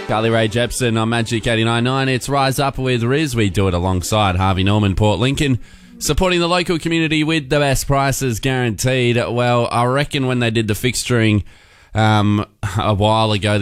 Carly Rae Jepsen on Magic 89.9. It's Rise Up with Riz. We do it alongside Harvey Norman, Port Lincoln, supporting the local community with the best prices guaranteed. Well, I reckon when they did the fixturing a while ago,